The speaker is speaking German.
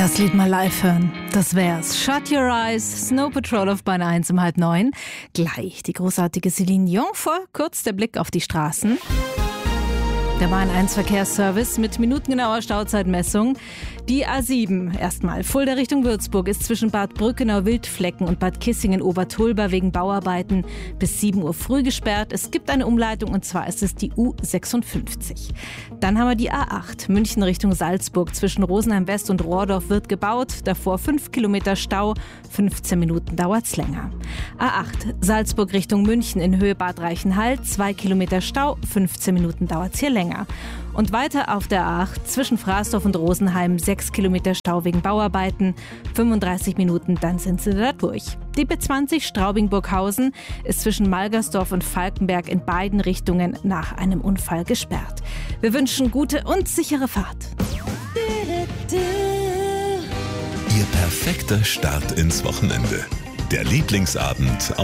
Das Lied mal live hören, das wär's. Shut Your Eyes, Snow Patrol auf Bahn 1 um 8:30. Gleich die großartige Céline Dion, vor kurz der Blick auf die Straßen. Der Bahn 1 Verkehrsservice mit minutengenauer Stauzeitmessung. Die A7 erstmal. Fulda Richtung Würzburg ist zwischen Bad Brückenau-Wildflecken und Bad Kissingen-Obertulba wegen Bauarbeiten bis 7 Uhr früh gesperrt. Es gibt eine Umleitung und zwar ist es die U56. Dann haben wir die A8 München Richtung Salzburg. Zwischen Rosenheim West und Rohrdorf wird gebaut. Davor 5 Kilometer Stau. 15 Minuten dauert's länger. A8 Salzburg Richtung München in Höhe Bad Reichenhall. 2 Kilometer Stau. 15 Minuten dauert's hier länger. Und weiter auf der A8 zwischen Fraßdorf und Rosenheim 6 Kilometer Stau wegen Bauarbeiten, 35 Minuten, dann sind sie da durch. Die B20 Straubing-Burghausen ist zwischen Malgersdorf und Falkenberg in beiden Richtungen nach einem Unfall gesperrt. Wir wünschen gute und sichere Fahrt. Ihr perfekter Start ins Wochenende. Der Lieblingsabend